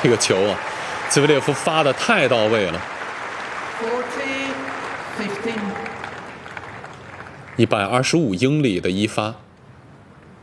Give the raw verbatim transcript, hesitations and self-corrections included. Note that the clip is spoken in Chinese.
这个球啊，兹维列夫发的太到位了。一百二十五英里的一发。